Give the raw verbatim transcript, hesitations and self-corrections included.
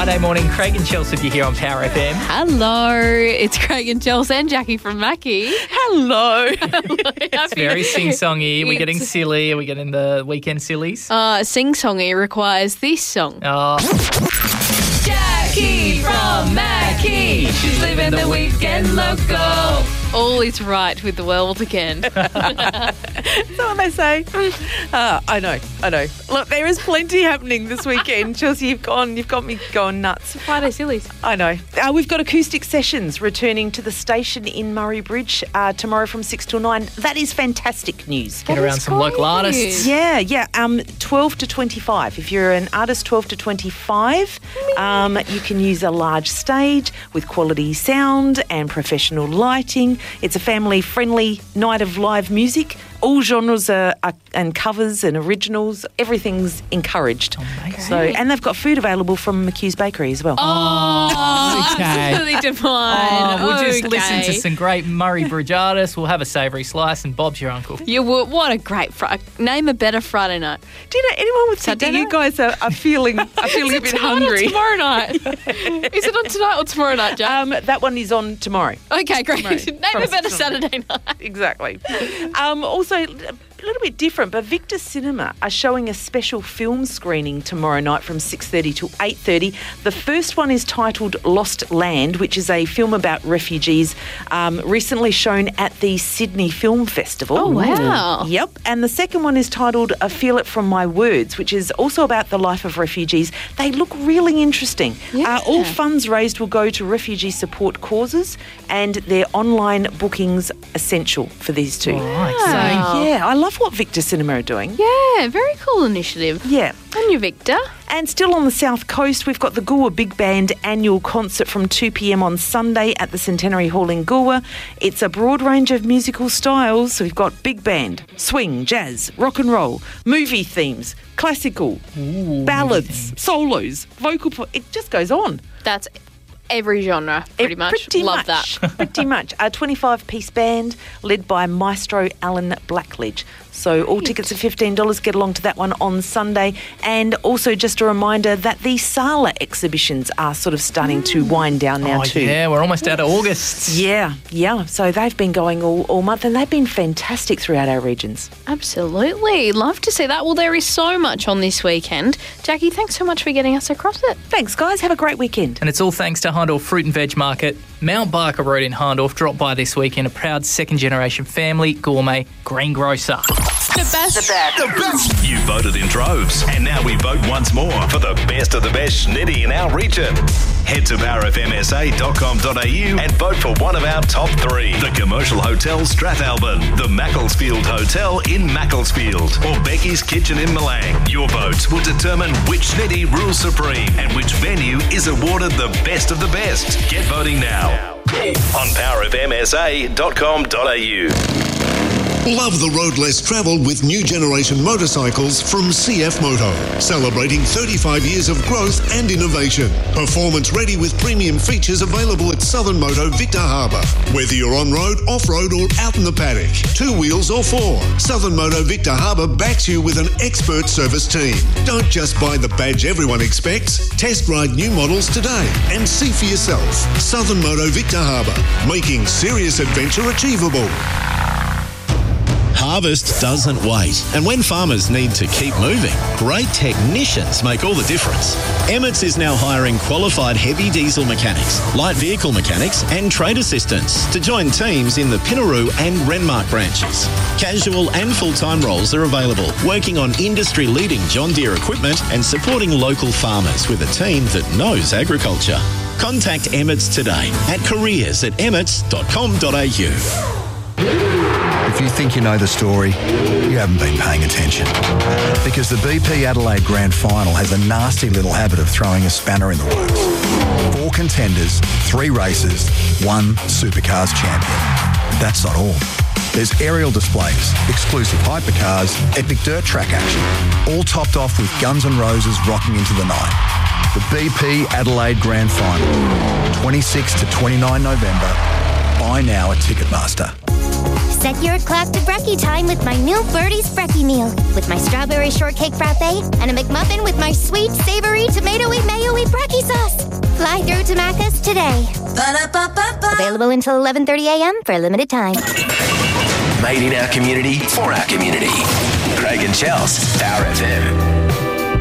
Friday morning. Craig and Chelsea with you here on Power F M. Hello, it's Craig and Chelsea and Jackie from Mackie. Hello. It's very sing-songy. We're getting It's- silly. Are we getting the weekend sillies? Uh, sing-songy requires this song. Oh. Jackie from Mackie, she's living the weekend loco. All is right with the world again. That's what they say. Uh, I know, I know. Look, there is plenty happening this weekend. Chelsea, you've gone, you've got me going nuts. Friday sillies. I know. Uh, we've got acoustic sessions returning to the station in Murray Bridge uh, tomorrow from six till nine. That is fantastic news. Get That around is some local great artists. news. Yeah, yeah. Um, twelve to twenty-five. If you're an artist, twelve to twenty-five, um, you can use a large stage with quality sound and professional lighting. It's a family-friendly night of live music. All genres are, are and covers and originals. Everything's encouraged. Amazing. So, and they've got food available from McHugh's Bakery as well. Oh, Okay. absolutely divine. Oh, we'll just Okay. listen to some great Murray Bridge artists. We'll have a savoury slice and Bob's your uncle. You were, what a great Friday. Name a better Friday night. Do you know anyone would say that Saturday? you guys are, are feeling are feeling a bit Tonight or hungry? tomorrow night? Is it on tonight or tomorrow night, Jack? Um, that one is on tomorrow. okay, great. tomorrow. Name From a better six till nine. Saturday night. Exactly. Um, also, a little bit different, but Victor Cinema are showing a special film screening tomorrow night from six thirty to eight thirty. The first one is titled Lost Land, which is a film about refugees um, recently shown at the Sydney Film Festival. Oh, wow. Yep. And the second one is titled I Feel It From My Words, which is also about the life of refugees. They look really interesting. Yeah. Uh, all funds raised will go to refugee support causes, and their online bookings essential for these two. Right. Wow. So, yeah, I love what Victor Cinema are doing. Yeah, very cool initiative. Yeah. And you, Victor? And still on the South Coast, we've got the Goolwa Big Band annual concert from two p.m. on Sunday at the Centenary Hall in Goolwa. It's a broad range of musical styles. So we've got big band, swing, jazz, rock and roll, movie themes, classical, Ooh, ballads, solos, vocal... Po- it just goes on. That's every genre, pretty It- much. Pretty Love much, that. pretty much. A twenty-five-piece band led by Maestro Alan Blackledge. So all tickets are fifteen dollars. Get along to that one on Sunday. And also just a reminder that the Sala exhibitions are sort of starting to wind down now Oh, too. yeah, we're almost out of August. Yeah, yeah. So they've been going all, all month and they've been fantastic throughout our regions. Absolutely. Love to see that. Well, there is so much on this weekend. Jackie, thanks so much for getting us across it. Thanks, guys. Have a great weekend. And it's all thanks to Hahndorf Fruit and Veg Market. Mount Barker Road in Hahndorf. Drop by this weekend. A proud second-generation family gourmet greengrocer. The best. The best. You voted in droves, and now we vote once more for the best of the best schnitty in our region. Head to power f m s a dot com dot a u and vote for one of our top three. The Commercial Hotel Strathalbyn, the Macclesfield Hotel in Macclesfield, or Becky's Kitchen in Malang. Your votes will determine which schnitty rules supreme and which venue is awarded the best of the best. Get voting now on power f m s a dot com dot a u. Love the road less travelled with new generation motorcycles from C F Moto. Celebrating thirty-five years of growth and innovation. Performance ready with premium features available at Southern Moto Victor Harbour. Whether you're on-road, off-road or out in the paddock, two wheels or four, Southern Moto Victor Harbour backs you with an expert service team. Don't just buy the badge everyone expects. Test ride new models today and see for yourself. Southern Moto Victor Harbour, making serious adventure achievable. Harvest doesn't wait, and when farmers need to keep moving, great technicians make all the difference. Emmets is now hiring qualified heavy diesel mechanics, light vehicle mechanics and trade assistants to join teams in the Pinaroo and Renmark branches. Casual and full-time roles are available, working on industry-leading John Deere equipment and supporting local farmers with a team that knows agriculture. Contact Emmets today at careers at emmets dot com dot a u. If you think you know the story, you haven't been paying attention. Because the B P Adelaide Grand Final has a nasty little habit of throwing a spanner in the works. Four contenders, three races, one Supercars champion. That's not all. There's aerial displays, exclusive hypercars, epic dirt track action, all topped off with Guns N' Roses rocking into the night. The B P Adelaide Grand Final, twenty-sixth to twenty-ninth November. Buy now at Ticketmaster. Set your clock to brekkie time with my new Birdie's Brekkie meal. With my strawberry shortcake frappe and a McMuffin with my sweet, savoury, tomatoey, mayo-y brekkie sauce. to Macca's today. Ba-da-ba-ba-ba. Available until eleven thirty a.m. for a limited time. Made in our community, for our community. Craig and Chels, Power F M.